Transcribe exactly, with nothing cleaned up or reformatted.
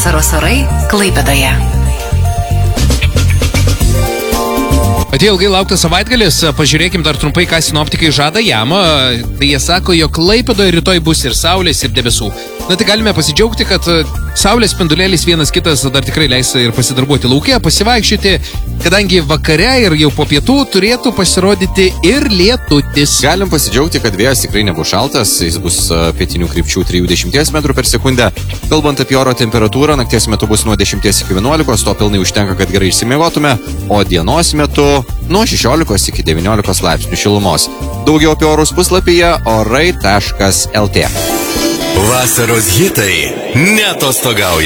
Vasaros orai Klaipėdoje. Atėjo ilgai lauktas savaitgalis, pažiūrėkim dar trumpai, ką sinoptikai žada jam. Tai jie sako, jog Klaipėdoje rytoj bus ir saulės, ir debesų. Na tai galime pasidžiaugti, kad saulės spindulėlis vienas kitas dar tikrai leis ir pasidarbuoti lauke, pasivaikščioti, kadangi vakare ir jau po pietų turėtų pasirodyti ir lietutis. Galim pasidžiaugti, kad vėjas tikrai nebus šaltas, jis bus pietinių krypčių trisdešimt metrų per sekundę. Kalbant apie oro temperatūrą, nakties metu bus nuo dešimties iki vienuolikos, to pilnai užtenka, kad gerai išsimiegotume, o dienos metu nuo šešiolikos iki devyniolikos laipsnių šilumos. Daugiau apie orus puslapyje orai taškas lt. Vasaros hitai neatostogauja.